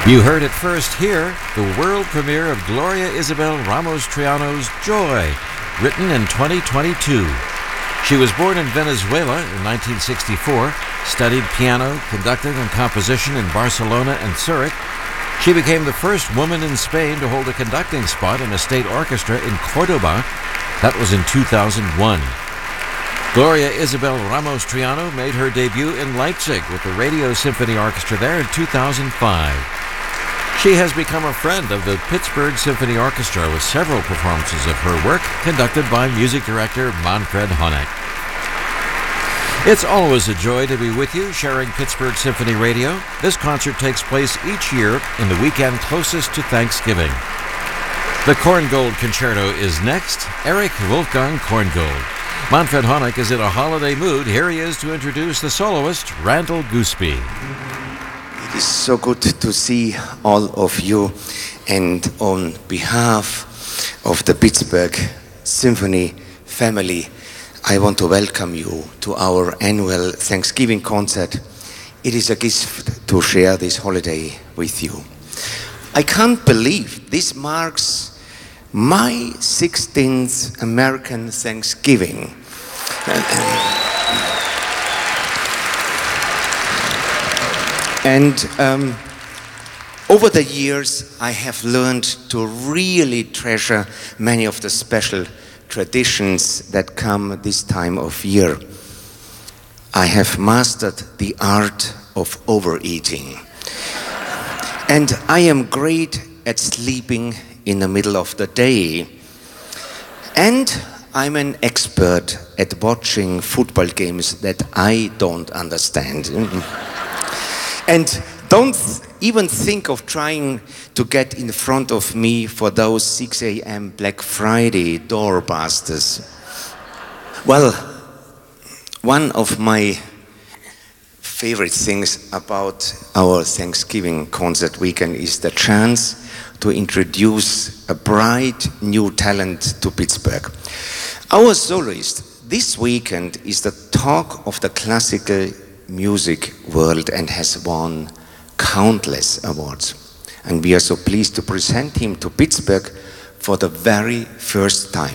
You heard it first here, the world premiere of Gloria Isabel Ramos Triano's Joy, written in 2022. She was born in Venezuela in 1964, studied piano, conducting and composition in Barcelona and Zurich. She became the first woman in Spain to hold a conducting spot in a state orchestra in Cordoba. That was in 2001. Gloria Isabel Ramos Triano made her debut in Leipzig with the Radio Symphony Orchestra there in 2005. She has become a friend of the Pittsburgh Symphony Orchestra with several performances of her work conducted by music director Manfred Honeck. It's always a joy to be with you, sharing Pittsburgh Symphony Radio. This concert takes place each year in the weekend closest to Thanksgiving. The Korngold Concerto is next, Erich Wolfgang Korngold. Manfred Honeck is in a holiday mood. Here he is to introduce the soloist, Randall Gooseby. It is so good to see all of you, and on behalf of the Pittsburgh Symphony family, I want to welcome you to our annual Thanksgiving concert. It is a gift to share this holiday with you. I can't believe this marks my 16th American Thanksgiving. And over the years, I have learned to really treasure many of the special traditions that come this time of year. I have mastered the art of overeating. And I am great at sleeping in the middle of the day. And I'm an expert at watching football games that I don't understand. And don't even think of trying to get in front of me for those 6 a.m. Black Friday doorbusters. Well, one of my favorite things about our Thanksgiving concert weekend is the chance to introduce a bright new talent to Pittsburgh. Our soloist this weekend is the talk of the classical music world and has won countless awards. And we are so pleased to present him to Pittsburgh for the very first time.